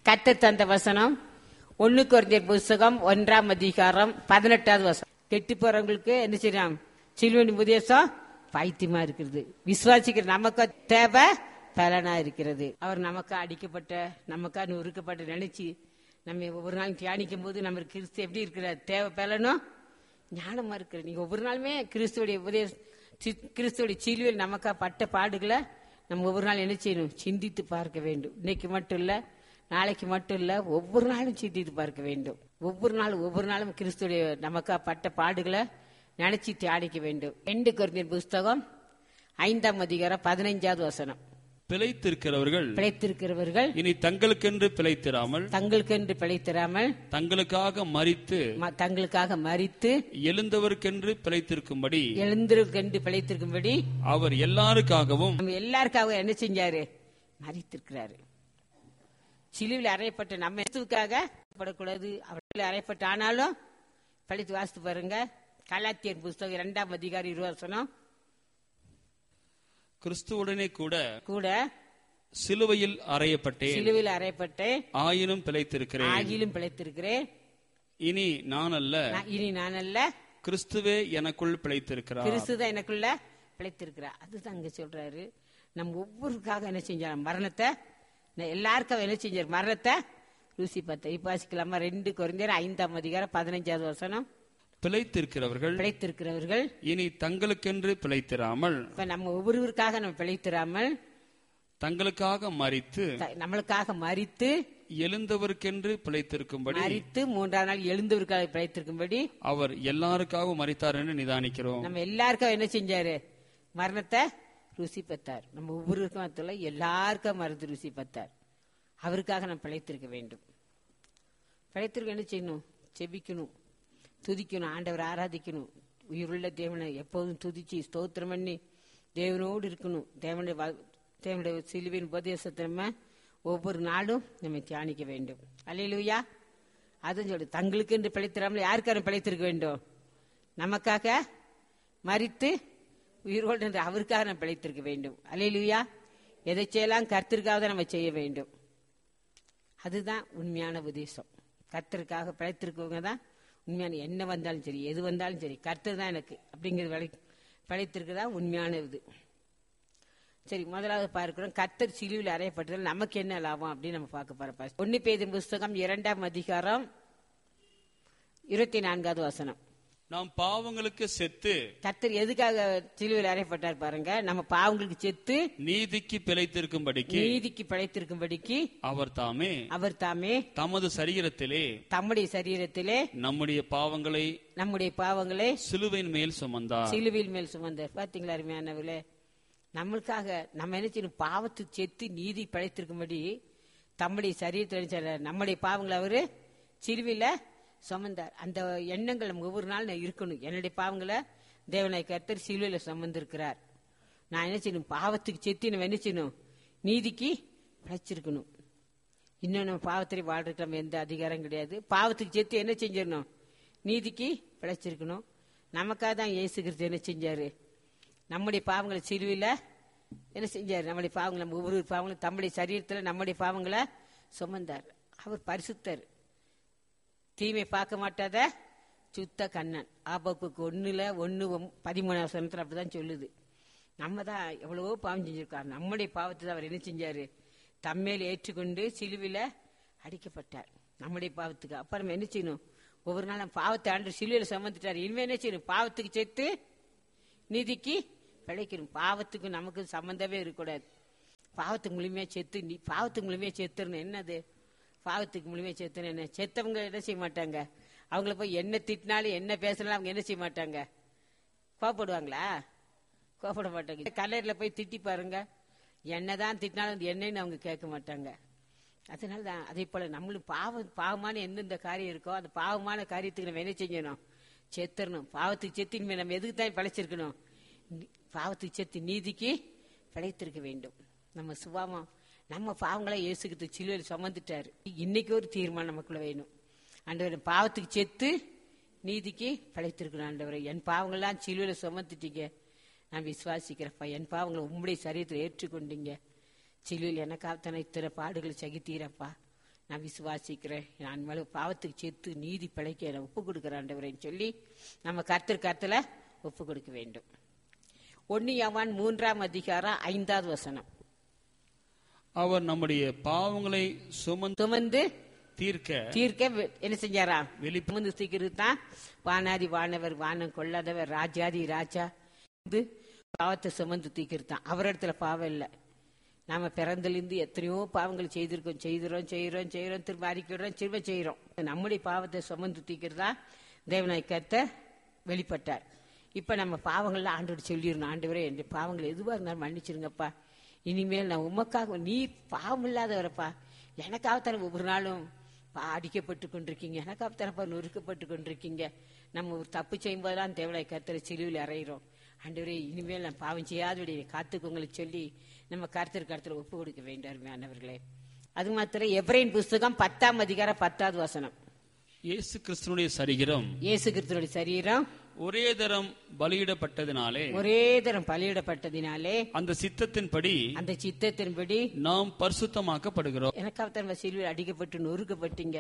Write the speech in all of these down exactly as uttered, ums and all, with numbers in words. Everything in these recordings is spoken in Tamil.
கர்த்தர் தந்த வசனம் ஒன்னு கொரிந்தியர் புஸ்தகம் ஒன்றாம் அதிகாரம் பதினெட்டாவது வசனம். கெட்டு போறவங்களுக்கு என்ன செய்யலாம்? சிலுவையின் உபதேசம் பைத்தியமா இருக்கிறது. விசுவாசிக்கிற நமக்கு தேவை பலனா இருக்கிறது. அவர் நமக்கா அடிக்கப்பட்ட நமக்கா நொறுக்கப்பட்ட நினைச்சு நம்ம ஒவ்வொரு நாளும் தியானிக்கும் போது நம்ம கிறிஸ்து எப்படி இருக்கிறார், தேவை பலனும் ஞானமா இருக்கிற. நீங்க ஒவ்வொரு நாளுமே கிறிஸ்துவோடைய உபதேச கிறிஸ்துவோடைய சிலுவையில் நமக்கா பட்ட பாடுகளை நம்ம ஒவ்வொரு நாள் என்ன செய்யணும்? சிந்தித்து பார்க்க வேண்டும். இன்னைக்கு மட்டும் இல்ல, நாளைக்கு மட்டும் இல்ல, ஒவ்வொரு நாளும் சிந்தித்து பார்க்க வேண்டும். ஒவ்வொரு நாளும் ஒவ்வொரு நாளும் கிறிஸ்துடைய நமக்கா பட்ட பாடுகளை நினைச்சு தியானிக்க வேண்டும். ரெண்டு கொரிந்தியர் புஸ்தகம் ஐந்தாம் அதிகாரம் பதினைஞ்சாவது வசனம். பிழைத்திருக்கிறவர்கள் பிழைத்திருக்கிறவர்கள் இனி தங்களுக்கென்று பிழைத்திராமல் தங்களுக்கென்று பிழைத்திராமல் தங்களுக்காக மரித்து தங்களுக்காக மரித்து எழுந்தவர்க்கென்று பிழைத்திருக்கும்படி எழுந்தவர்க்கென்று பிழைத்திருக்கும்படி அவர் எல்லாருக்காகவும் நம்ம எல்லாருக்காக என்ன செஞ்சாரு? மரித்திருக்கிறாரு. சிலுவையில் அறையப்பட்ட நம்ம இயேசுவுக்காக படக்கூடாது. அவர்கள் அறையப்பட்ட ஆனாலும் படித்து வாசித்து பாருங்க. கலாத்தியர் புஸ்தகம் இரண்டாம் அதிகாரம் இருபது வசனம். கிறிஸ்துவுடனே கூட கூட சிலுவையில் அறையப்பட்டேன், சிலுவையில் அறையப்பட்டேன், ஆயினும் பிழைத்திருக்கிறேன், ஆகிலும் பிழைத்திருக்கிறேன். இனி நான் அல்ல, இனி நான் அல்ல, கிறிஸ்துவே எனக்குள் பிழைத்திருக்கிறார். கிறிஸ்து தான் எனக்குள்ள பிழைத்திருக்கிறார். அதுதான் அங்க சொல்றாரு. நம்ம ஒவ்வொருக்காக என்ன செஞ்சாலும் மரணத்தை எல்லாருக்கும் என்ன செஞ்சார்? மரணத்தை ருசி பார்த்த. இப்ப வாசிக்கலாமா? ரெண்டு கொரிந்தியர் ஐந்தாம் அதிகாரம் பதினைஞ்சாவது வசனம். பிழைத்திருக்கிறவர்கள் பிழைத்திருக்கிறவர்கள் இனி தங்களுக்கென்று பிழைத்திராமல் இப்ப நம்ம ஒவ்வொருவருக்காக நம்ம பிழைத்திராமல் தங்களுக்காக மரித்து நம்மளுக்காக மரித்து எழுந்தவர்க்கென்று பிழைத்திருக்கும்படி மரித்து மூன்றாம் நாள் எழுந்தவருக்காக பிழைத்திருக்கும்படி அவர் எல்லாருக்காகவும் மரித்தார் என்று நிதானிக்கிறோம். நம்ம எல்லாருக்கும் என்ன செஞ்சாரு? மரணத்தை ருசி பார்த்தார். நம்ம ஒவ்வொருக்கும் எல்லாருக்கும் மருந்து ருசி பார்த்தார். அவருக்காக நம்ம பிழைத்திருக்க வேண்டும். பிழைத்திருக்க என்ன செய்யணும்? செபிக்கணும், துதிக்கணும், ஆண்டவர் ஆராதிக்கணும். உயிருள்ள தேவனை எப்போதும் துதிச்சு ஸ்தோத்திரம் பண்ணி தேவனோடு இருக்கணும். தேவனுடைய தேவனுடைய சிலுவையின் உபதேசத்தை நம்ம ஒவ்வொரு நாளும் நம்ம தியானிக்க வேண்டும். அல்லேலூயா. அதுவும் சொல்லு, தங்களுக்கு என்று பிழைத்திராமல் யாருக்காரும் பிழைத்திருக்க வேண்டும்? நமக்காக மரித்து உயிரோடு என்று அவருக்காக நம்ம பிழைத்திருக்க வேண்டும். அல்லேலூயா. எதை செய்யலாம்? கர்த்தருக்காக தான் நம்ம செய்ய வேண்டும். அதுதான் உண்மையான உபதேசம். கர்த்தருக்காக பிழைத்திருக்கவங்க தான் உண்மையான. என்ன வந்தாலும் சரி, எது வந்தாலும் சரி, கர்த்தர் தான் எனக்கு அப்படிங்கிறது பிழைத்திருக்குதான் உண்மையான இது. சரி, முதலாவது பார்க்கிறோம், கர்த்தர் சிலுவையில் அறையப்பட்டதில் நமக்கு என்ன லாபம் அப்படின்னு நம்ம பார்க்க போறோம். ஒன்னு பேதுரு புஸ்தகம் இரண்டாம் அதிகாரம் இருபத்தி நான்காவது வசனம். நாம் பாவங்களுக்கு செத்து, கர்த்தர் எதுக்காக சிலுவையில் அறையப்பட்டார் பாருங்க? நம்ம பாவங்களுக்கு செத்து நீதிக்கு பிழைத்திருக்கும்படிக்கு நீதிக்கு பிழைத்திருக்கும்படிக்கு அவர் தாமே அவர் தாமே தமது சரீரத்திலே தம்முடைய சரீரத்திலே நம்முடைய பாவங்களை நம்முடைய பாவங்களை சிலுவையின் மேல் சுமந்தார். சிலுவையின் மேல் சுமந்தார். பாத்தீங்களா அருமையானவர்களே? நம்மளுக்காக நம்ம என்ன செய்யணும்? பாவத்துக்கு செத்து நீதி பிழைத்திருக்கும்படி தம்முடைய சரீரத்தில் நம்முடைய பாவங்களை அவரு சிலுவையில சுமந்தார். அந்த எண்ணங்கள் நம்ம ஒவ்வொரு நாள் இருக்கணும். என்னுடைய பாவங்களை தேவனாய் கர்த்தர் சிலுவையில சுமந்திருக்கிறார். நான் என்ன செய்யணும்? பாவத்துக்கு செத்து நம்ம என்ன செய்யணும்? நீதிக்கு பிழைச்சிருக்கணும். இன்னும் நம்ம பாவத்திலே வாழ்றதுக்கு நம்ம எந்த அதிகாரம் கிடையாது. பாவத்துக்கு செத்து என்ன செஞ்சிடணும்? நீதிக்கு பிழைச்சிருக்கணும். நமக்காக தான் இயேசு கிறிஸ்து என்ன செஞ்சாரு? நம்முடைய பாவங்களை சிலுவையில என்ன செஞ்சாரு? நம்முடைய பாவங்களை நம்ம ஒவ்வொரு பாவங்களும் தம்முடைய சரீரத்தில் நம்முடைய பாவங்களை சுமந்தார். அவர் பரிசுத்தர், தீமை பார்க்க மாட்டாத சுத்த கண்ணன். ஆபப்புக்கு ஒண்ணுல ஒன்னு பதிமூணாவது சனத்துல அப்படிதான் சொல்லுது. நம்ம தான் எவ்வளவோ பாவம் செஞ்சிருக்காரு. நம்முடைய பாவத்தை தான் அவர் என்ன செஞ்சாரு? தம்மேல் ஏற்றுக்கொண்டு சிலுவையில அடிக்கப்பட்டார் நம்முடைய பாவத்துக்கு. அப்புறம் என்ன செய்யணும்? ஒவ்வொரு நாளும் பாவத்தை ஆண்டு சிலுவையில சுமந்துட்டாரு. இனிமே என்ன செய்யணும்? பாவத்துக்கு சேர்த்து நீதிக்கு பிழைக்கணும். பாவத்துக்கு நமக்கு சம்பந்தமே இருக்கக்கூடாது. பாவத்துக்கு முழுமையா செத்து நீ பாவத்துக்கு முழுமையா செத்துறணும். என்னது பாவத்துக்கு முழுமையா செத்துன்னு? என்ன செத்தவங்க என்ன செய்ய மாட்டாங்க? அவங்கள போய் என்ன திட்டினாலும் என்ன பேசினாலும் அவங்க என்ன செய்ய மாட்டாங்க? கோபப்படுவாங்களா? கோபப்பட மாட்டாங்க. கல்லறையில போய் திட்டி பாருங்க, என்னதான் திட்டினாலும் என்னன்னு அவங்க கேட்க மாட்டாங்க. அதனால தான் அதே போல நம்மளும் பாவம் பாவமான எந்தெந்த காரியம் இருக்கோ அந்த பாவமான காரியத்துக்கு நம்ம என்ன செய்யணும்? செத்துறணும். பாவத்துக்கு செத்து இனிமே நம்ம எதுக்கு தான் பிழைச்சிருக்கணும்? பாவத்துக்கு செத்து நீதிக்கு பிழைத்திருக்க வேண்டும். நம்ம சுபாவம் நம்ம பாவங்களை இயேசுக்கு சிலுவையில் சுமந்துட்டாரு. இன்னைக்கு ஒரு தீர்மானம் நமக்குள்ள வேணும். ஆண்டவரே, பாவத்துக்கு செத்து நீதிக்கு பிழைத்திருக்கணும். ஆண்டவரே, என் பாவங்கள்லாம் சிலுவையில் சுமந்துட்டீங்க, நான் விசுவாசிக்கிறப்பா. என் பாவங்களை உம்முடைய சரீரத்தில் ஏற்றுக்கொண்டீங்க. சிலுவையில் எனக்காக தானே இத்தனை பாடுகளை சகித்தீரப்பா. நான் விசுவாசிக்கிறேன், நான் மேல பாவத்துக்கு சேர்த்து நீதி பிழைக்க நான் ஒப்பு கொடுக்கிறேன் ஆண்டவரேன்னு சொல்லி நம்ம கர்த்தர் கர்த்தல ஒப்பு கொடுக்க வேண்டும். ஒன்னு யோவான் மூன்றாம் அதிகாரம் ஐந்தாவது வசனம். அவர் நம்முடைய பாவங்களை சுமந்து சுமந்து தீர்க்க தீர்க்க என்ன செஞ்சாரா? வெளி சுமந்து தீர்க்கிறது தான் வானாதி வானவர், வானம் கொள்ளாதவர், ராஜாதி ராஜா. இது பாவத்தை சுமந்து தீர்க்கிறது தான். அவரிடத்துல பாவம் இல்லை. நாம பிறந்திலிருந்து எத்தனையோ பாவங்கள் செய்திருக்கோம், செய்கிறோம் செய்கிறோம் செய்கிறோம் திரும்ப அறிக்கிறோம், திரும்ப செய்கிறோம். நம்முடைய பாவத்தை சுமந்து தீர்க்கிறதா தேவனாய் கர்த்தர் வெளிப்பட்டார். இப்ப நம்ம பாவங்கள்லாம் ஆண்டோடு சொல்லிடணும், ஆண்டவரே என் பாவங்கள் எதுவா இருந்தாலும் மன்னிச்சிருங்கப்பா, இனிமேல் நான் உமக்காக, நீ பாவம் இல்லாதவரப்பா, எனக்காகத்தான ஒவ்வொரு நாளும் அடிக்கப்பட்டு கொண்டிருக்கீங்க, எனக்காகத்தானப்பா நொறுக்கப்பட்டு கொண்டிருக்கீங்க. நம்ம ஒரு தப்பு செய்யும் போதெல்லாம் தேவனாய் கர்த்தரை சிலுவையில் அறையிறோம். ஆண்டவரே இனிமேல் நான் பாவம் செய்யாதபடி காத்துக்கோங்களை சொல்லி நம்ம கர்த்தர் கர்த்தரை ஒப்பு கொடுக்க வேண்டும் ஆண்டவர்களே. அது மாத்திரம் எபிரேயர் புஸ்தகம் பத்தாம் அதிகாரம் பத்தாவது வசனம். இயேசு கிறிஸ்துனுடைய சரீரம் இயேசு கிறிஸ்துனுடைய சரீரம் ஒரே தரம் பலியிடப்பட்டதினாலே ஒரே தரம் பலியிடப்பட்டதினாலே அந்த சித்தத்தின்படி அந்த சித்தத்தின்படி நாம் பரிசுத்தமாக்கப்படுகிறோம். எனக்காக சிலுவையில் அடிக்கப்பட்டு நொறுக்கப்பட்டீங்க.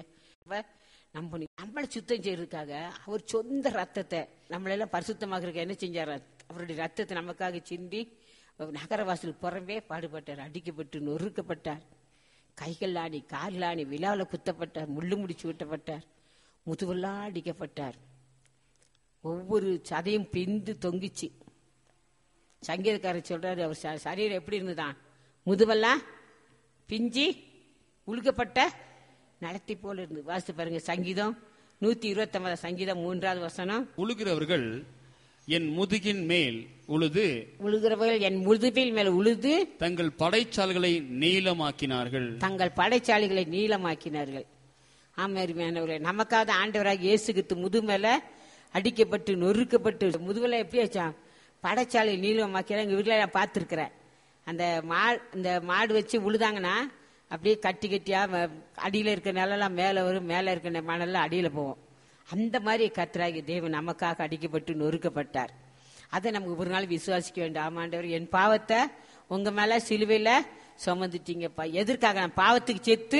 நம்ம நம்மளை சுத்தம் செய்யறதுக்காக அவர் சொந்த ரத்தத்தை நம்மளெல்லாம் பரிசுத்தமாக என்ன செஞ்சார்? அவருடைய ரத்தத்தை நமக்காக சிந்தி நகரவாசலுக்கு புறம்பே பாடுபட்டார், அடிக்கப்பட்டு நொறுக்கப்பட்டார், கைகள் ஆணி கால் ஆணி விழாவில் குத்தப்பட்டார், முள்ளு முடிச்சு விட்டப்பட்டார், முதுவெல்லாம் அடிக்கப்பட்டார், ஒவ்வொரு சதையும் பிந்து தொங்கிச்சு. சங்கீதக்காரர் சொல்றாரு, அவர் சரீரம் எப்படி இருந்துதான்? முதுவெல்லாம் பிஞ்சி உழுக்கப்பட்ட நடத்தி போல இருந்து. வாசித்து பாருங்க, சங்கீதம் நூத்தி இருபத்தி ஒன்பது சங்கீதம் மூன்றாவது வசனம். உழுகிறவர்கள் என் முதுகின் மேல் உழுது உழுகிறவர்கள் என் முதுகில் மேல் உழுது தங்கள் படைச்சால்களை நீளமாக்கினார்கள் தங்கள் படைச்சாலிகளை நீளமாக்கினார்கள். ஆமாருமையானவர்களே, நமக்காக ஆண்டவராக இயேசு கிறிஸ்து முது மேல அடிக்கப்பட்டு நொறுக்கப்பட்டு முதுகுல எப்படி வச்சான்? படைச்சாலை நீளமாக்கினா எங்க வீட்டுல நான் பார்த்துருக்கிறேன். அந்த மா இந்த மாடு வச்சு உழுதாங்கன்னா அப்படியே கட்டி கட்டியா அடியில இருக்க நிலெல்லாம் மேல வரும், மேல இருக்க மணல்லாம் அடியில போவோம். அந்த மாதிரி கர்த்தராகிய தேவன் நமக்காக அடிக்கப்பட்டு நொறுக்கப்பட்டார். அதை நமக்கு ஒரு நாள் விசுவாசிக்க வேண்டும். ஆமாண்டவர், என் பாவத்தை உங்க மேல சிலுவையில சுமந்துட்டீங்கப்பா. எதற்காக? நான் பாவத்துக்கு செத்து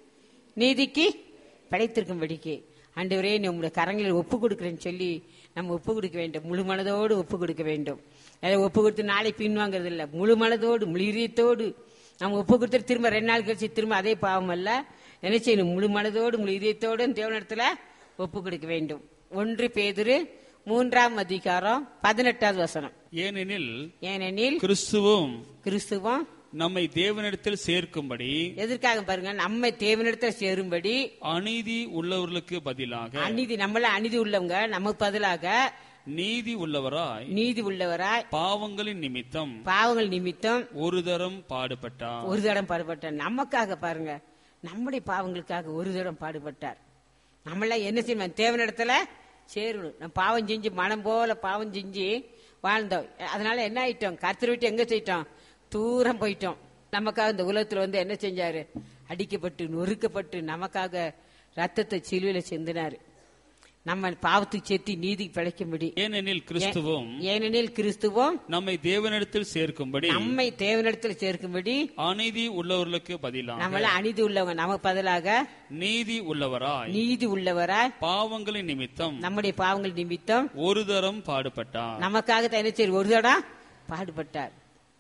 நீதிக்கு படைத்திருக்கும்படிக்கு ஆண்டவரே நீ உங்களுடைய கரங்களில் ஒப்பு கொடுக்குறேன்னு சொல்லி நம்ம ஒப்பு கொடுக்க வேண்டும். முழு மனதோடு ஒப்பு கொடுக்க வேண்டும். அதை ஒப்பு கொடுத்து நாளை பின்வாங்கிறது இல்லை, முழு மனதோடு முழு இதயத்தோடு நம்ம ஒப்பு கொடுத்து திரும்ப ரெண்டு நாள் கழிச்சு திரும்ப அதே பாவம் அல்ல, என்ன செய்யணும்? முழு மனதோடு முழு இதயத்தோடு தேவனிடத்துல ஒப்பு கொடுக்க வேண்டும். ஒன்று பேதுரு மூன்றாம் அதிகாரம் பதினெட்டாவது வசனம். ஏனெனில் ஏனெனில் கிறிஸ்துவும் கிறிஸ்துவும் நம்மை தேவனிடத்தில் சேர்க்கும்படி. எதற்காக பாருங்க? நம்மை தேவனிடத்தில் சேரும்படி அநீதி உள்ளவர்களுக்கு பதிலாக, அநீதி நம்மள அநீதி உள்ளவங்க நமக்கு பதிலாக நீதி உள்ளவராய் நீதி உள்ளவராய் பாவங்களின் நிமித்தம் பாவங்கள் நிமித்தம் ஒரு தரம் பாடுபட்டார். ஒரு தரம் பாடுபட்டார். நமக்காக பாருங்க, நம்முடைய பாவங்களுக்காக ஒரு தரம் பாடுபட்டார். நம்மள என்ன செய்யணும்? தேவனிடத்துல சேரணும். நம்ம பாவம் செஞ்சு மனம் போல பாவம் செஞ்சு வாழ்ந்தோம். அதனால என்ன ஆயிட்டோம்? கர்த்தரை விட்டு எங்க போயிட்டோம்? தூரம் போயிட்டோம். நமக்காக இந்த உலகத்துல வந்து என்ன செஞ்சாரு? அடிக்கப்பட்டு நொறுக்கப்பட்டு நமக்காக ரத்தத்தை சிலுவையில சிந்தினாரு. நம்ம பாவத்துக்கு சேர்த்து நீதி பிழைக்கும்படி. ஏனெனில் கிறிஸ்துவும் ஏனெனில் கிறிஸ்துவும் நம்மை தேவனிடத்தில் சேர்க்கும்படி நம்மை தேவனிடத்தில் சேர்க்கும்படி அநீதி உள்ளவர்களுக்கு பதிலாக, நம்மள அநீதி உள்ளவங்க நமக்கு பதிலாக நீதி உள்ளவராய் நீதி உள்ளவராய் பாவங்களின் நிமித்தம் நம்முடைய பாவங்கள் நிமித்தம் ஒரு தரம் பாடுபட்டார். நமக்காக என்ன செய்ய ஒரு தடம் பாடுபட்டார்.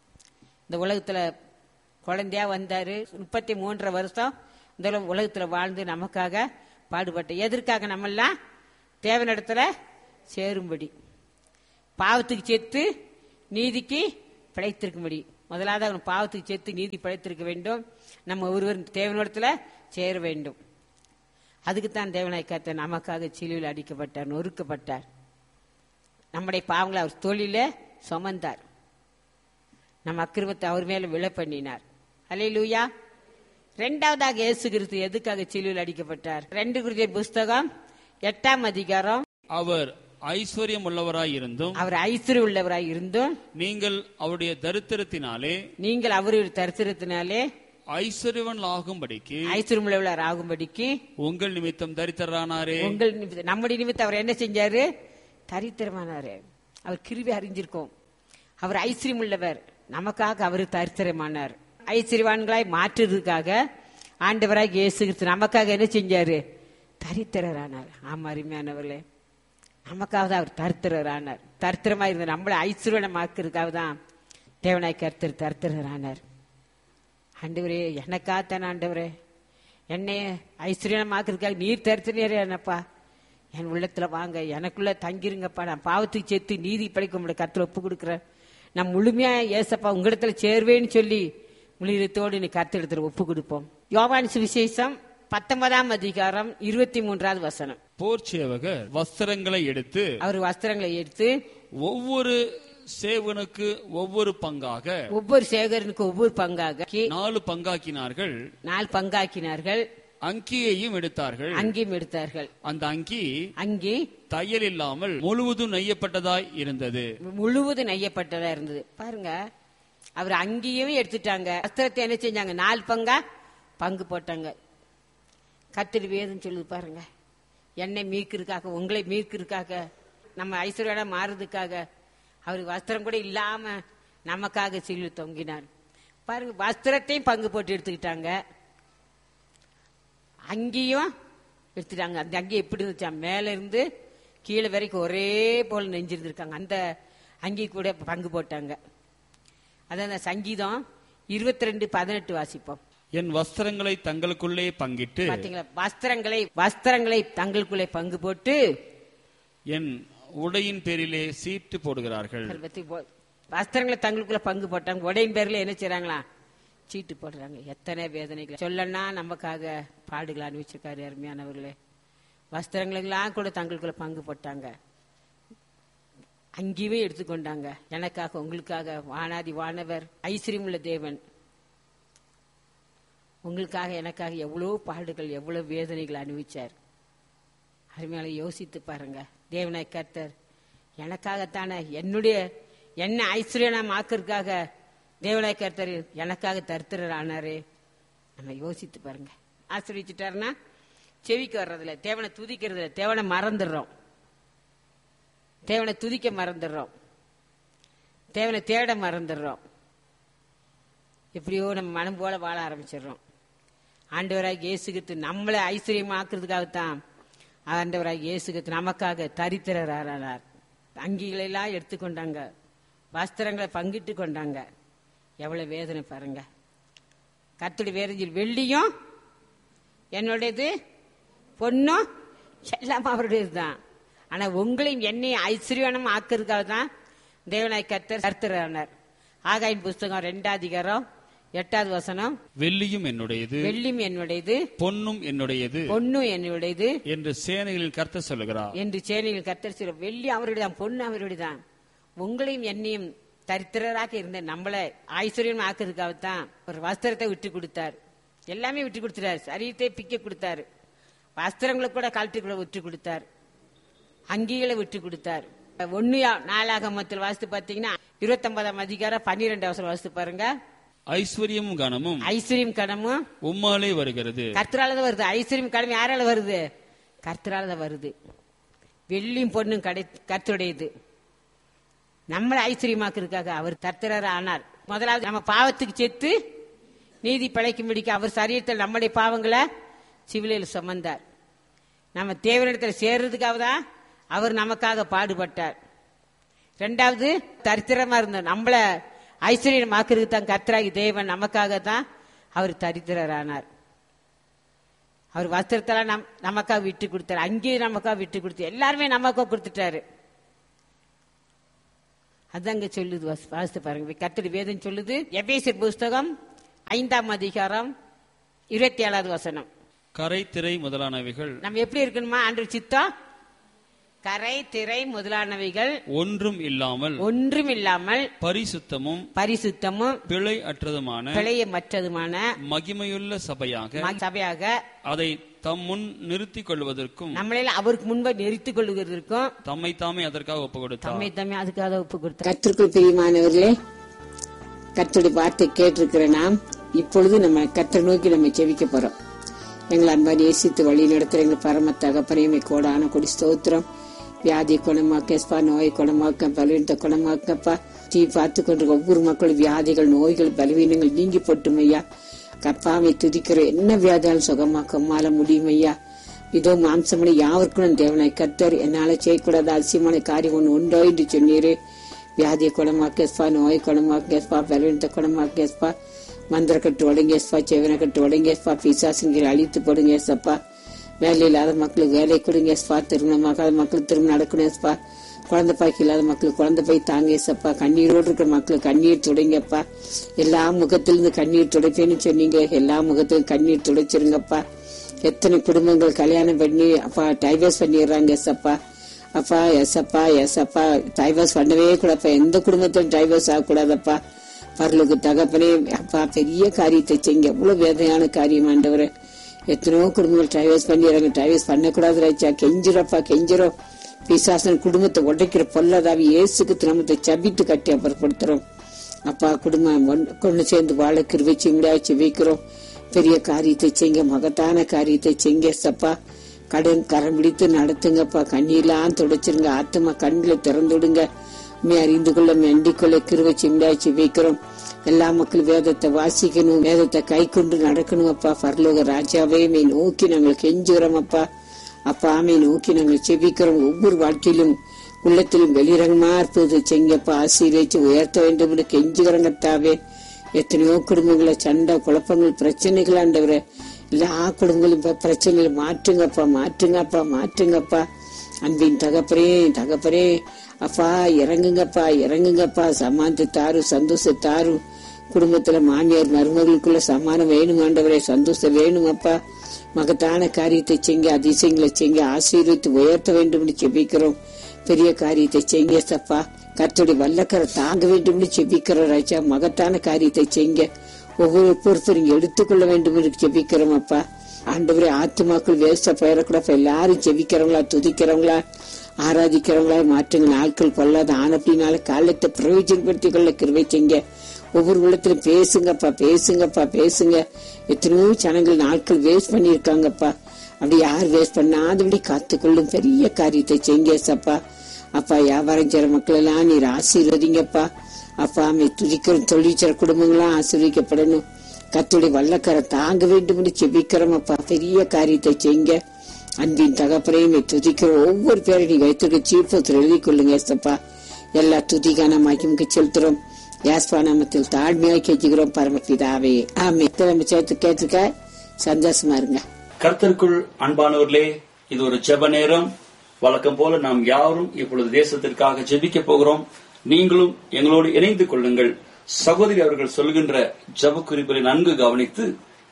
இந்த உலகத்துல குழந்தையா வந்தாரு, முப்பத்தி மூன்றரை வருஷம் இந்த உலகத்துல வாழ்ந்து நமக்காக பாடுபட்ட. எதற்காக? நம்மெல்லாம் தேவனிடத்துல சேரும்படி, பாவத்துக்கு சேர்த்து நீதிக்கு பிழைத்திருக்கும்படி. முதலாவது அவன் பாவத்துக்கு சேர்த்து நீதி பிழைத்திருக்க வேண்டும். நம்ம ஒருவர் தேவனிடத்துல சேர வேண்டும். அதுக்குத்தான் தேவனாய் கர்த்தர் நமக்காக சிலுவையில் அடிக்கப்பட்டார், நொறுக்கப்பட்டார். நம்முடைய பாவங்களை அவர் தோளிலே சுமந்தார். நம்ம அக்கிரமத்தை அவர் மேல விழ பண்ணினார். அல்லேலூயா. இரண்டாவதாக இயேசு கிறிஸ்து எதுக்காக சிலுவையில் அடிக்கப்பட்டார்? ரெண்டு கொரிந்தியர் புஸ்தகம் எட்டாம் அதிகாரம். அவர் ஐஸ்வர்யம் உள்ளவராய் இருந்தும் அவர் ஐஸ்வர்யம் உள்ளவராய் இருந்தும் நீங்கள் அவருடைய தரித்திரத்தினாலே நீங்கள் அவருடைய தரித்திரத்தினாலே ஐஸ்வர்யவன் ஆகும்படிக்கு ஐஸ்வர்யம் உள்ளவர் ஆகும்படிக்கு உங்கள் நிமித்தம் தரித்திரரானாரே. உங்கள் நிமித்தம், நம்முடைய நிமித்தம் அவர் என்ன செஞ்சாரு? தரித்திரமானாரு. அவர் கிருபை அறிஞ்சிருக்கோம். அவர் ஐஸ்வர்யம் உள்ளவர், நமக்காக அவர் தரித்திரமானார். ஐஸ்வர்யவான்களாய் மாற்றுறதுக்காக ஆண்டவராக இயேசு கிறிஸ்து நமக்காக என்ன செஞ்சாரு? தரித்திரரானார். ஆமா அருமையானவர்களே, நமக்காக தான் அவர் தரித்திரரானார். தரித்திரமா இருந்த நம்மளை ஐஸ்வர்யமாக்குறதுக்காக தான் தேவனாய் கர்த்தர் தரித்திரரானார். ஆண்டவரே எனக்காகத்தான ஆண்டவரே என்னை ஐஸ்வர்யமாக்குறதுக்காக நீர் தரித்திரரே என்னப்பா, என் உள்ளத்துல வாங்க, எனக்குள்ள தங்கிருங்கப்பா, நான் பாவத்துக்கு சேர்த்து நீதி படைக்க உங்களை கருத்துல ஒப்பு கொடுக்குறேன், நான் முழுமையா ஏசப்பா உங்களிடத்துல சேர்வேன்னு சொல்லி முழுத்தோடு நீ கருத்து ஒப்பு கொடுப்போம். யோவான் சுவிசேஷம் பத்தொன்பதாம் அதிகாரம் இருபத்தி மூன்றாவது வசனம். போர் சேவகர் வஸ்திரங்களை எடுத்து அவர் வஸ்திரங்களை எடுத்து ஒவ்வொரு சேவனுக்கு ஒவ்வொரு பங்காக ஒவ்வொரு சேகரனுக்கு ஒவ்வொரு பங்காக நாலு பங்காக்கினார்கள் நாலு பங்காக்கினார்கள் அங்கியையும் எடுத்தார்கள் அங்கியும் எடுத்தார்கள். அந்த அங்கி அங்கி தையல் இல்லாமல் முழுவதும் நெய்யப்பட்டதாய் இருந்தது. முழுவதும் நெய்யப்பட்டதா இருந்தது. பாருங்க, அவர் அங்கேயும் எடுத்துட்டாங்க, வஸ்திரத்தை என்ன செஞ்சாங்க? நாலு பங்கா பங்கு போட்டாங்க. கர்த்தர் வேதம் சொல்லுது பாருங்க, என்னை மீட்கிறதுக்காக, உங்களை மீட்கிறதுக்காக, நம்ம ஐஸ்வர்யா மாறுறதுக்காக அவர் வஸ்திரம் கூட இல்லாம நமக்காக சிலுவை தொங்கினார். பாருங்க, வஸ்திரத்தையும் பங்கு போட்டு எடுத்துக்கிட்டாங்க, அங்கேயும் எடுத்துட்டாங்க. அந்த அங்கே எப்படி இருந்துச்சா? மேல இருந்து கீழே வரைக்கும் ஒரே போல நெஞ்சிருந்திருக்காங்க. அந்த அங்கி கூட பங்கு போட்டாங்க. அதான் சங்கீதம் இருபத்தி ரெண்டு பதினெட்டு வாசிப்போம். என் வஸ்திரங்களை தங்களுக்குள்ளே பங்கிட்டு, பாத்தீங்களா, வஸ்திரங்களை வஸ்திரங்களை தங்களுக்குள்ளே பங்கு போட்டு என் உடையின் பேரிலே சீட்டு போடுகிறார்கள். வஸ்திரங்களை தங்களுக்குள்ள பங்கு போட்டாங்க, உடையின் பேர்ல என்ன செய்யறாங்களா? சீட்டு போடுறாங்க. எத்தனை வேதனைகள் சொல்லனா நமக்காக பாடுகள் அனுபவிச்சிருக்காரு அருமையானவர்களே. வஸ்திரங்களெல்லாம் கூட தங்களுக்குள்ள பங்கு போட்டாங்க, அங்கேயே எடுத்துக்கொண்டாங்க. எனக்காக உங்களுக்காக வானாதி வானவர் ஐஸ்வர்யமுள்ள தேவன் உங்களுக்காக எனக்காக எவ்வளவு பாடுகள் எவ்வளவு வேதனைகள் அனுபவிச்சார். அருமையால யோசித்து பாருங்க. தேவனாய் கர்த்தர் எனக்காகத்தானே, என்னுடைய என்ன ஐஸ்வர்யம் ஆக்கிறதுக்காக தேவனாய் கர்த்தர் எனக்காக தரித்திரர் ஆனாரு. நம்ம யோசித்து பாருங்க. ஆசிரியச்சுட்டாருன்னா செவிக்கு வர்றதில்ல, தேவனை துதிக்கிறதுல தேவனை மறந்துடுறோம், தேவனை துதிக்க மறந்துடுறோம், தேவனை தேட மறந்துடுறோம். எப்படியோ நம்ம மனம் போல வாழ ஆரம்பிச்சிடுறோம். ஆண்டவராக இயேசு கிறிஸ்து நம்மளை ஐஸ்வர்யமாக்குறதுக்காகத்தான் ஆண்டவராக இயேசு கிறிஸ்து நமக்காக தரித்திரர் ஆனார். அங்கிகளை எல்லாம் எடுத்துக்கொண்டாங்க, வஸ்திரங்களை பங்கிட்டு கொண்டாங்க. எவ்வளவு வேதனை பாருங்க. கர்த்தருடைய வேதனையில் வெள்ளியும் என்னுடையது, பொண்ணும் எல்லாம் அவருடையது தான். ஆனா உங்களையும் என்னையும் ஐஸ்வர்யம் ஆக்கிறதுக்காக தான் தேவனாய் கர்த்தர் தரித்திரர் ஆனார். ஆகாயின் புஸ்தகம் ரெண்டாம் அதிகாரம் எட்டாவது வசனம். வெள்ளியும் என்னுடையது, வெள்ளியும் என்னுடையது, பொன்னும் என்னுடையது, பொன்னும் என்னுடையது என்று சேனைகளில் கர்த்தர் சொல்லுகிறார் என்று சேனைகளில் கர்த்தர் சொல்ல. வெள்ளி அவருடையதான், பொண்ணு அவருடையதான். உங்களையும் என்னையும் தரித்திரராக இருந்த நம்மளை ஐஸ்வர்யம் ஆக்கிறதுக்காகத்தான் ஒரு வஸ்திரத்தை விட்டு கொடுத்தார். எல்லாமே விட்டு கொடுத்துட்டாரு. சரீரத்தை பிக்க கொடுத்தாரு, வஸ்திரங்களை கூட கழட்டி விட்டு கொடுத்தார், அங்கிகளை விட்டு கொடுத்தார். ஒன்னு நாலாகமத்தில் வாசித்து பாத்தீங்கன்னா இருபத்தி ஒன்பதாம் அதிகாரம் பன்னிரெண்டு அவசரம் வாசித்து பாருங்க. ஐஸ்வர்யமும் கனமும் ஐஸ்வர்யம் கனமும் உம்மாலே வருகிறது. கர்த்தரால வருது. ஐஸ்வர்யம் கனம் யாரால வருது? கர்த்தரால வருது. வெள்ளியும் பொண்ணும் கடை கர்த்தருடையது. நம்மளை ஐஸ்வர்யமாக்குறதுக்காக அவர் கர்த்தரர் ஆனார். முதலாவது நம்ம பாவத்துக்கு செத்து நீதி படைக்கும்படிக்க அவர் சரீரத்தில் நம்முடைய பாவங்களை சிவிலையில் சுமந்தார். நம்ம தேவனிடத்தில் சேர்றதுக்காக தான் அவர் நமக்காக பாடுபட்டார். ரெண்டாவது தரித்திரமா இருந்த நம்மள ஐஸ்வர்யமாக்குறது தான் கர்த்தராகி தேவன் நமக்காக தான் அவர் தரித்திரர் ஆனார். அவர் வஸ்திரத்தெல்லாம் நம் நமக்காக விட்டு கொடுத்தாரு, அங்கேயும் நமக்காக விட்டு கொடுத்து எல்லாருமே நமக்காக கொடுத்துட்டாரு. அதாங்க சொல்லுது, வாசித்து பாருங்க. கர்த்தருடைய வேதம் சொல்லுது. எபேசியர் புஸ்தகம் ஐந்தாம் அதிகாரம் இருபத்தி ஏழாவது வசனம். கரை திரை முதலானவைகள் நம்ம எப்படி இருக்கணுமா? ஆண்டவர் சித்தம் கரை திரை முதலானவைகள் ஒன்றும் இல்லாமல் ஒன்றும் இல்லாமல் பரிசுத்தமும் பரிசுத்தமும் பிழை அற்றதுமான பிழையமற்றதுமான மகிமையுள்ள சபையாக சபையாக அதை தம் முன் நிறுத்திக் கொள்வதற்கும் நம்மளால அவருக்கு முன்பை நிறுத்திக் கொள்வதற்கும் தம்மை தாமே அதற்காக ஒப்பு கொடுத்தார். தம்மை தாமே அதுக்காக ஒப்பு கொடுத்தார். கர்த்தருக்குள் பிரியமானவர்களே, கர்த்தருடைய வார்த்தை கேட்டிருக்கிற நாம் இப்பொழுது நம்ம கர்த்தரை நோக்கி நம்ம ஜெபிக்க போறோம். எங்களை அன்பாரி நேசித்து வழி நடத்துற எங்கள் பரம தகப்பனையுமே கோடான கொடி ஸ்தோத்திரம். வியாதி குணமாக்கப்பா, நோய் குணமாக்க, பலவீனத்தை குணமாக்கப்பா. டீ பார்த்து கொண்டிருக்க ஒவ்வொரு மக்களும் வியாதிகள், நோய்கள், பலவீனங்கள் நீங்கி போட்டும் ஐயா. கப்பாவை துதிக்கிறோம். என்ன வியாதியாலும் சுகமாக்க மால முடியும் ஐயா. இதோ மாம்சமனை யாவருக்கும் தேவனை கர்த்தர் என்னால செய்யக்கூடாத அதிசயமான காரியம் ஒன்று உண்டோ என்று சொன்னீரு. வியாதியை குணமாக்கேஸ்பா, நோயை குணமாக்கேஸ்பா, பலவீனத்தை குணமாக்கேஸ்பா, மந்திர கட்டு உடங்கேஸ்பா, செவனை கட்டு உடங்கேஸ்பா, பிசாசுங்கிற அழித்து போடுங்கேசப்பா. வேலை இல்லாத மக்களுக்கு வேலை கொடுங்கேஸ்பா, திருமணமாகாத மக்களுக்கு திருமணம் நடக்கணும்ப்பா, குழந்தை பாய்க்கு இல்லாத மக்களுக்கு குழந்தை போய் தாங்கேசப்பா, கண்ணீரோடு இருக்கிற மக்களுக்கு கண்ணீர் துடைங்கப்பா. எல்லா முகத்திலிருந்து கண்ணீர் துடைப்பேன்னு சொன்னீங்க, எல்லா முகத்திலும் கண்ணீர் துடைச்சிருங்கப்பா. எத்தனை குடும்பங்கள் கல்யாணம் பண்ணி அப்பா டைவர்ஸ் பண்ணிடுறாங்க எஸ்அப்பா. அப்பா எஸ்அப்பா எஸ்அப்பா டைவர்ஸ் பண்ணவே கூடப்பா. எந்த குடும்பத்திலும் டைவர்ஸ் ஆகக்கூடாதப்பா. பரலுக்கு தகப்பனே அப்பா பெரிய காரியத்தை செய்யுங்க. எவ்வளவு வேதனையான காரியம் ஆண்டவரே. எத்தனையோ குடும்பங்கள் டைவர்ஸ் பண்ணிடுறாங்க. டைவர்ஸ் பண்ணக்கூடாது ராஜா. கெஞ்சிரப்பா கெஞ்சிரும். பிசாசன் குடும்பத்தை உடைக்கிற பொல்லதாவி இயேசுக்கு திருமணத்தை சபித்து கட்டி அப்புறப்படுத்துறோம். அப்பா குடும்பம் கொண்டு சேர்ந்து வாழ கிருபை முடியாச்சு வைக்கிறோம். பெரிய காரியத்தை செய்யுங்க, மகத்தான காரியத்தை செய்யுங்க சப்பா. கடன் கரம் பிடித்து நடத்துங்கப்பா. கண்ணீர்லாம் துடைச்சிருங்க. ஆத்மா கண்களை திறந்து விடுங்க. மே அறிந்து கொள்ள மெண்டிக் கொள்ள கிருபை முடியாச்சு வைக்கிறோம். எல்லா மக்களும் வேதத்தை வாசிக்கணும், வேதத்தை கை கொண்டு நடக்கணும் அப்பா. பரலோக ராஜாவே மே நோக்கி நாங்கள் கெஞ்சுகிறோம் அப்பா. அப்பா ஆமை நோக்கி நாங்கள் செபிக்கிறோம். ஒவ்வொரு வாழ்க்கையிலும் உள்ளத்திலும் வெளிரங்கமா இருப்பது செங்கப்பா. ஆசீர்வதிச்சு உயர்த்த வேண்டும் என்று கெஞ்சுகிறங்கத்தாவே. எத்தனையோ குடும்பங்கள சண்டை குழப்பங்கள் பிரச்சனைகள் ஆண்டவரே. எல்லா குடும்பங்களும் பிரச்சனைகளை மாற்றுங்கப்பா மாற்றுங்கப்பா மாற்றுங்கப்பா. அன்பின் தகப்பரே தகப்பரே அப்பா இறங்குங்கப்பா இறங்குங்கப்பா. சமானத்தை தாரு, சந்தோஷத்தாரு. குடும்பத்துல மாமியார் மருமகளுக்குள்ள சமானம் வேணும் ஆண்டவரே, சந்தோஷம் வேணும் அப்பா. மகத்தான காரியத்தை செய்ய, அதிசயங்களை செய்ய, ஆசீர்வித்து உயர்த்த வேண்டும் என்று செபிக்கிறோம். பெரிய காரியத்தை செய்ய சப்பா. கர்த்தருடைய வல்லக்கரை தாங்க வேண்டும் என்று செபிக்கிறோம் ராஜா. மகத்தான காரியத்தை செய்ய ஒவ்வொரு பொறுப்பு நீங்க எடுத்துக்கொள்ள வேண்டும் என்று செபிக்கிறோம் அப்பா. ஆண்டவரே ஆத்துமாக்கள் வேஸ்டா போயிடக்கூடாது. எல்லாரும் செபிக்கிறவங்களா, துதிக்கிறவங்களா, ஆராதிக்கிறவங்களா மாற்றுங்க. நாட்கள் கொள்ளாத ஆனப்பினால காலத்தை பிரயோஜனப்படுத்திக் கொள்ள கிருபை செய்ய. ஒவ்வொரு உள்ளத்திலும் பேசுங்கப்பா பேசுங்கப்பா பேசுங்க. எத்தனையோ ஜனங்கள் நாட்கள் வேஸ்ட் பண்ணிருக்காங்கப்பா. அப்படி யார் வேஸ்ட் பண்ணாதபடி காத்துக்கொள்ளும் பெரிய காரியத்தை செய்ய சப்பா. அப்பா வியாபாரம் செய்ற மக்கள் எல்லாம் நீர் ஆசீர்வதிங்கப்பா. அப்பா அமை துதிக்கிற தொழிற்சர குடும்பங்களாம் ஆசீர்வதிக்கப்படணும். கர்த்தருடைய வல்லக்கரை தாங்க வேண்டும் என்று செபிக்கிறோம் அப்பா. பெரிய காரியத்தை செய்ய. அன்பின் தகப்பனையும் துதிக்கிற ஒவ்வொரு பேரை நீங்க வைத்திருக்க சீப்பத்தில் எழுதி கொள்ளுங்க சப்பா. எல்லா துதிக்கான மகிமுக்கு செலுத்துறோம். யாஸ்பா நாமத்தில் தாழ்மையாக கேட்கிறோம் பரமபிதாவே ஆமே. நம்ம சேர்த்து கேட்டுக்க சந்தோஷமா இருங்க. கர்த்தருக்குள் அன்பானவர்களே, இது ஒரு ஜெப நேரம். வழக்கம் போல நாம் யாரும் இப்பொழுது தேசத்திற்காக ஜெபிக்க போகிறோம். நீங்களும் எங்களோடு இணைந்து கொள்ளுங்கள். சகோதரி அவர்கள் சொல்கின்ற ஜெப குறிப்புகளை நன்கு கவனித்து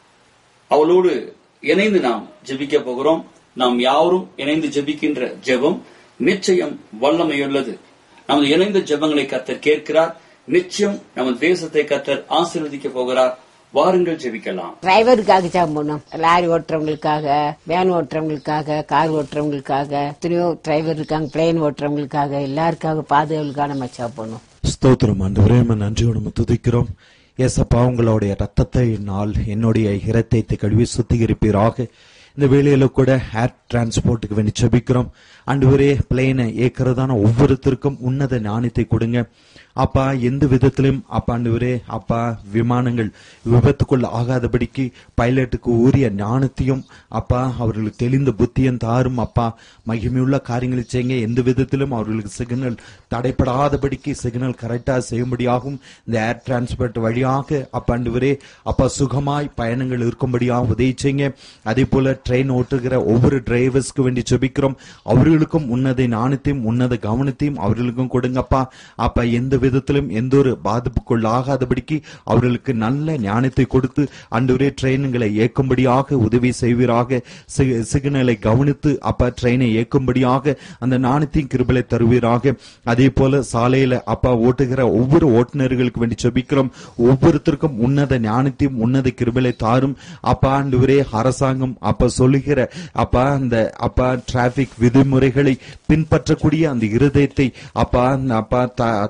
அவளோடு இணைந்து நாம் ஜெபிக்க போகிறோம். நாம் யாரும் இணைந்து ஜெபிக்கின்ற ஜெபம் நிச்சயம் வல்லமையுள்ளது. நமது இணைந்த ஜெபங்களை கர்த்தர் கேட்கிறார். நிச்சயம் நமது தேசத்தை கர்த்தர் ஆசீர்வதிக்க போகிறார். வாருங்கள் ஜெபிக்கலாம். டிரைவருக்காக ஜெபம் பண்ணோம். லாரி ஓட்டுறவங்களுக்காக, வேன் ஓட்டுறவங்களுக்காக, கார் ஓட்டுறவங்களுக்காக, எத்தனையோ டிரைவர் இருக்காங்க, பிளேன் ஓட்டுறவங்களுக்காக, எல்லாருக்காக பாதுகாவலுக்காக நம்ம ஜெபம் பண்ணோம். ஸ்தோத்திரம் ஆண்டவரே, நன்றியோடு நம்ம துதிக்கிறோம். ஏசப்பா, உங்களுடைய ரத்தத்தை நாள் என்னுடைய இரத்தத்தை கழுவி சுத்திகரிப்பீராக. இந்த வேளையில கூட ஏர் டிரான்ஸ்போர்ட்டுக்கு வேண்டி ஜெபிக்கிறோம். ஆண்டவரே, பிளேனை ஏற்கிறதான ஒவ்வொருத்தருக்கும் உன்னத ஞானத்தை கொடுங்க அப்பா. எந்த விதத்திலும் அப்பா ஆண்டவரே அப்பா விமானங்கள் விபத்துக்குள்ள ஆகாதபடிக்கு பைலட்டுக்கு உரிய ஞானத்தையும் அப்பா அவர்களுக்கு தெளிந்த புத்தியும் தாரும் அப்பா. மகிமையுள்ள காரியங்களை செய்யுங்க. எந்த விதத்திலும் அவர்களுக்கு சிக்னல் தடைப்படாதபடிக்கு சிக்னல் கரெக்டா செய்யும்படியாகவும் இந்த ஏர் டிரான்ஸ்போர்ட் வழியாக அப்பா ஆண்டவரே அப்பா சுகமாய் பயணங்கள் இருக்கும்படியாக உதவி செய்யுங்க. அதே போல ட்ரெயின் ஓட்டுகிற ஒவ்வொரு டிரைவர்ஸ்க்கு வேண்டி ஜெபிக்கிறோம். அவர்களுக்கும் உன்னத ஞானத்தையும் உன்னத கவனத்தையும் அவர்களுக்கும் கொடுங்கப்பா. அப்பா எந்த விதத்திலும் எந்த ஒரு பாதிப்புக்குள் ஆகாதபடிக்கு அவர்களுக்கு நல்ல ஞானத்தை கொடுத்து ஆண்டவரே ட்ரெயின்களை இயக்கும்படியாக உதவி செய்வீராக. சிக்னலை கவனித்து அப்பா ட்ரெயினை இயக்கும்படியாக அந்த ஞானத்தையும் கிருபையை தருவீராக. அதே போல சாலையில அப்பா ஓட்டுகிற ஒவ்வொரு ஓட்டுநர்களுக்கு வேண்டி ஜெபிக்கிறோம். ஒவ்வொருத்தருக்கும் உன்னத ஞானத்தையும் உன்னத கிருபையை தாரும் அப்பா. ஆண்டவரே அரசாங்கம் அப்பா சொல்லுகிற அப்பா அந்த அப்பா டிராபிக் விதிமுறைகளை பின்பற்றக்கூடிய அந்த இருதயத்தை அப்பா அப்பா தரை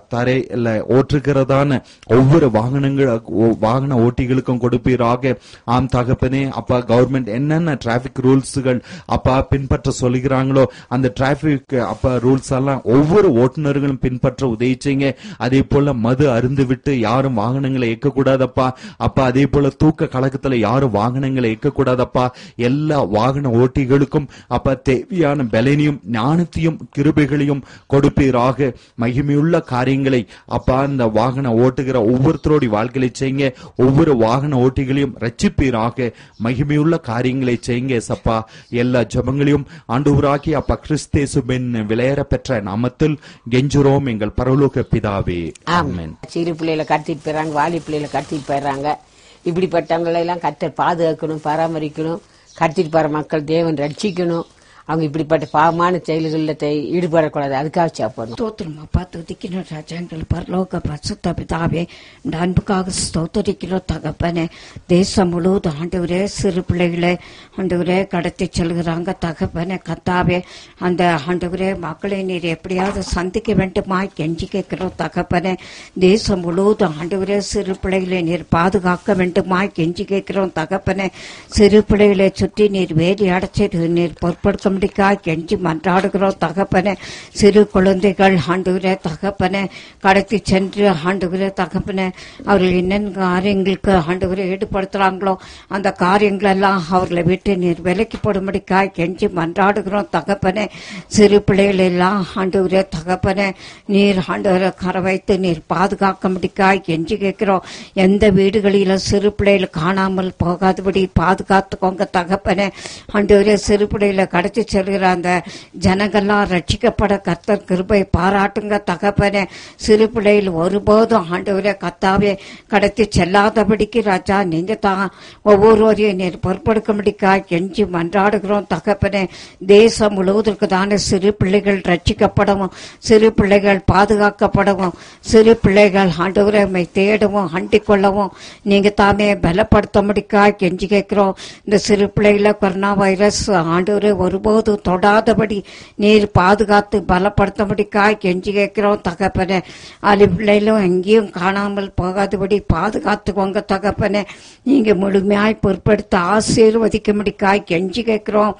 இல்ல ஓட்டுகிறதான ஒவ்வொரு வாகனங்கள் வாகன ஓட்டிகளுக்கும் கொடுப்பீராக. ஆம் தகப்பனே, அப்பா கவர்மெண்ட் என்னென்ன டிராபிக் ரூல்ஸ்கள் அப்பா பின்பற்ற சொல்லுகிறாங்களோ அந்த டிராபிக் அப்பா ரூல்ஸ் எல்லாம் ஒவ்வொரு ஓட்டுநர்களும் பின்பற்ற உதவி செய்யுங்க. அதே போல மது அருந்து விட்டு யாரும் வாகனங்களை இயக்க கூடாதப்பா. அப்பா அதே போல தூக்க கலக்கத்துல யாரும் வாகனங்களை இயக்க கூடாதப்பா. எல்லா வாகன ஓட்டிகளுக்கும் அப்பா தேவையான பலனையும் ஞானத்தையும் கிருபைகளையும் கொடுப்பீராக. மகிமையுள்ள காரியங்களை அப்பா இந்த வாகன ஓட்டுகிற ஒவ்வொருத்தரோட வாழ்க்கையை செய்யுங்க. ஒவ்வொரு வாகன ஓட்டிகளையும் ரட்சிப்பீராக. மகிமையுள்ள காரியங்களை செய்யுங்க சப்பா. எல்லா ஜெபங்களையும் ஆண்டவராகிய அப்பா கிறிஸ்தேசுவின் விலையேற பெற்ற நாமத்தில் கெஞ்சுறோம் எங்கள் பரலோக பிதாவே, ஆமென். சிறு பிள்ளைகளை கடத்திட்டு போயிடறாங்க, வாலி பிள்ளைகளை கடத்திட்டு போயிடறாங்க. இப்படிப்பட்டவங்களை எல்லாம் கர்த்தர் பாதுகாக்கணும், பராமரிக்கணும். கடத்திட்டு போற மக்கள் தேவன் ரட்சிக்கணும். அவங்க இப்படிப்பட்ட பாவமான செயல்களில் ஈடுபடக்கூடாது. அதுக்காக சாப்பிடணும். ஸ்தோத்திரம் அப்பா, துதிக்கணும் ராஜா. எங்கள் பரலோக பரிசுத்த பிதாவே, இந்த அன்புக்காக ஸ்தோத்திரிக்கிறோம் தகப்பனே. தேசம் முழுவதும் ஆண்டவரே சிறு பிள்ளைகளை ஆண்டவரே கடத்தி செல்கிறாங்க தகப்பனே. கத்தாவே, அந்த ஆண்டவரே மக்களை நீர் எப்படியாவது சந்திக்க வேண்டுமா கெஞ்சி கேட்கிறோம் தகப்பனே. தேசம் முழுவதும் ஆண்டவரே சிறு பிள்ளைகளை நீர் பாதுகாக்க வேண்டுமா கெஞ்சி கேட்கிறோம் தகப்பனே. சிறு பிள்ளைகளை சுற்றி நீர் வேலி அடைச்சி நீர் பொறுப்படுத்த கெஞ்சி மன்றாடுகிறோம் தகப்பனே. சிறு குழந்தைகள் ஆண்டவரே தகப்பனே கடத்தி சென்று ஆண்டவரே தகப்பனே அவர்கள் என்னென்ன காரியங்களுக்கு ஆண்டவரை ஈடுபடுத்துறாங்களோ அந்த காரியங்கள் எல்லாம் அவர்களை விட்டு நீர் விலக்கி போடும்படிக்காய் கெஞ்சி மன்றாடுகிறோம் தகப்பனே. சிறு பிள்ளைகள் எல்லாம் ஆண்டவரே தகப்பனே நீர் ஆண்டவரை கரை வைத்து நீர் பாதுகாக்கும்படிக்காய் கெஞ்சி கேட்கிறோம். எந்த வீடுகளிலும் சிறு பிள்ளைகள் காணாமல் போகாதபடி பாதுகாத்துக்கோங்க தகப்பனே. ஆண்டவரே சிறு பிள்ளைகளை கடத்தி செல்கிற அந்த ஜனங்கள்லாம் ரட்சிக்கப்பட கர்த்தர் கிருபை பாராட்டுங்க தகப்பனே. சிறு பிள்ளைகள் ஒருபோதும் ஆண்டவரே கர்த்தாவே கடத்தி செல்லாதபடிக்கு ராஜா நீங்க தான் ஒவ்வொருவரையும் நீர் பொறுப்படுக்கும்படிக்காய் கெஞ்சி மன்றாடுகிறோம் தகப்பனே. தேசம் முழுவதற்கு தானே சிறு பிள்ளைகள் ரட்சிக்கப்படவும், சிறு பிள்ளைகள் பாதுகாக்கப்படவும், சிறு பிள்ளைகள் ஆண்டவரை தேடவும் அண்டிக் கொள்ளவும் நீங்க தாமே பலப்படுத்தும்படிக்காய் கெஞ்சி கேட்கிறோம். இந்த சிறு பிள்ளைகளை கொரோனா வைரஸ் ஆண்டவரை ஒருபோது தொடாதபடி நீர் பாதுகாத்து பலப்படுத்தபடிக்காய் கெஞ்சி கேட்கிறோம் தகப்பனே. அலி பிள்ளைகளும் எங்கேயும் காணாமல் போகாதபடி பாதுகாத்துக்கோங்க தகப்பனே. நீங்க முழுமையாய் பொறுப்படுத்த ஆசீர்வதிக்கும்படிக்காய் கெஞ்சி கேட்கிறோம்.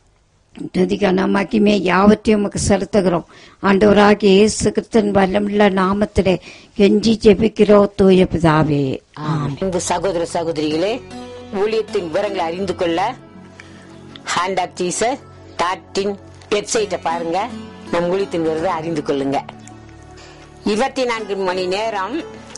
துதிக்கான மகிமை யாவற்றையும் நமக்கு செலுத்துகிறோம். ஆண்டவராகிய இயேசு கிறிஸ்துவின் வல்லமுள்ள நாமத்திலே கெஞ்சி ஜெபிக்கிறோம் தூய பிதாவே, ஆமென். சகோதர சகோதரிகளே, ஊழியத்தின் விவரங்களை அறிந்து கொள்ள ஹேண்ட் ஆஃப் ஜீசஸ் டாட்டின் வெப்சைட்டை பாருங்க. நம் ஊழியத்தின் விவரத்தை அறிந்து கொள்ளுங்க. இருபத்தி நான்கு மணி நேரம்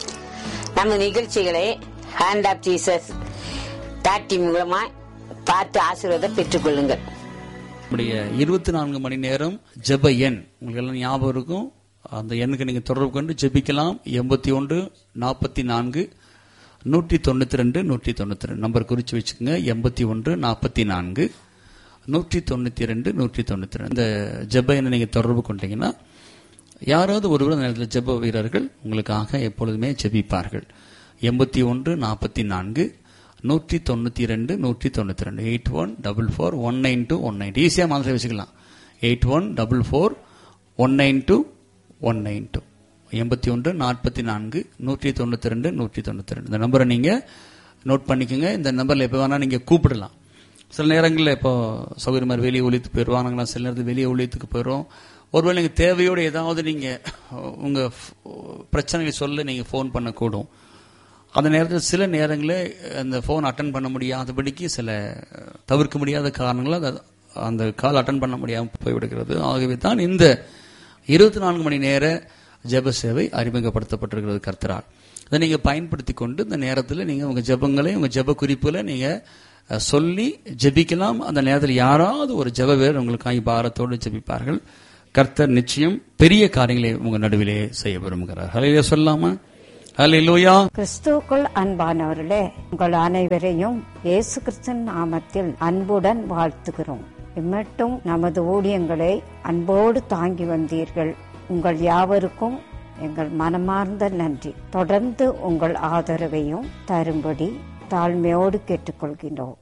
நம்ம நிகழ்ச்சிகளை ஹேண்ட் ஆஃப் ஜீசஸ் டாட்டின் மூலமா பார்த்து ஆசீர்வாதம் பெற்றுக் கொள்ளுங்கள். நம்முடைய இருபத்தி நான்கு மணி நேரம் ஜெப எண் உங்களுக்கு எல்லாம் ஞாபகம் இருக்கும். அந்த எண்ணுக்கு நீங்க தொடர்பு கொண்டு ஜெபிக்கலாம். எண்பத்தி ஒன்று நாற்பத்தி நான்கு நூற்றி தொண்ணூத்தி ரெண்டு நூற்றி தொண்ணூத்தி ரெண்டு நம்பர் குறிச்சு வச்சுக்கோங்க. எண்பத்தி ஒன்று நாற்பத்தி நான்கு நூற்றி தொண்ணூத்தி ரெண்டு நூற்றி தொண்ணூத்தி ரெண்டு இந்த ஜெப எண்ணை நீங்க தொடர்பு கொண்டீங்கன்னா யாராவது ஒருவர் அந்த நேரத்தில் ஜெப வீரர்கள் உங்களுக்காக எப்பொழுதுமே ஜெபிப்பார்கள். எண்பத்தி ஒன்று நாற்பத்தி நான்கு நூற்றி தொண்ணூத்தி ரெண்டு நூற்றி தொண்ணூத்தி ரெண்டு eight one double four one nine two one nine ஈஸியா மாதிரி வச்சுக்கலாம். Eight one double four one nine two one nine two எண்பத்தி ஒன்று நாற்பத்தி நான்கு நூற்றி தொண்ணூத்தி ரெண்டு நூற்றி தொண்ணூத்தி ரெண்டு இந்த நம்பரை நீங்க நோட் பண்ணிக்கோங்க. இந்த நம்பர்ல எப்ப வேணா நீங்க கூப்பிடலாம். சில நேரங்களில் இப்போ சௌகரிய மாதிரி வெளியே ஒழித்துக்கு போயிடுவோம். நாங்களாம் சில நேரத்தில் வெளியே ஒழித்துக்கு போயிடுவோம். ஒருவேளை நீங்கள் தேவையோடு ஏதாவது நீங்கள் உங்கள் பிரச்சனைகளை சொல்ல நீங்கள் ஃபோன் பண்ணக்கூடும். அந்த நேரத்தில் சில நேரங்களில் அந்த ஃபோன் அட்டன் பண்ண முடியாதபடிக்கு சில தவிர்க்க முடியாத காரணங்களால் அந்த கால் அட்டன் பண்ண முடியாமல் போய்விடுகிறது. ஆகவே தான் இந்த இருபத்தி நான்கு மணி நேர ஜெப சேவை அறிமுகப்படுத்தப்பட்டிருக்கிறது கர்த்தரால். அதை நீங்கள் பயன்படுத்தி கொண்டு இந்த நேரத்தில் நீங்கள் உங்கள் ஜெபங்களை உங்கள் ஜெப குறிப்புகளை நீங்கள் சொல்லி ஜெபிக்கலாம். அந்த நேரத்தில் யாராவது ஒரு ஜெப வீரர் உங்களுக்காக பாரத்தோடு ஜெபிப்பார்கள். கர்த்தர் நிச்சயம் பெரிய காரியங்களை உங்க நடுவிலே செய்ய விரும்புகிறார். ஹல்லேலூயா சொல்லாமா? ஹல்லேலூயா. கிறிஸ்துவுக்குள் அன்பானவர்களே, உங்கள் அனைவரையும் இயேசு கிறிஸ்துவின் நாமத்தில் அன்புடன் வாழ்த்துகிறோம். இம்மட்டும் நமது ஊழியங்களை அன்போடு தாங்கி வந்தீர்கள். உங்கள் யாவருக்கும் எங்கள் மனமார்ந்த நன்றி. தொடர்ந்து உங்கள் ஆதரவையும் தரும்படி தாழ்மையோடு கேட்டுக்கொள்கின்றோம்.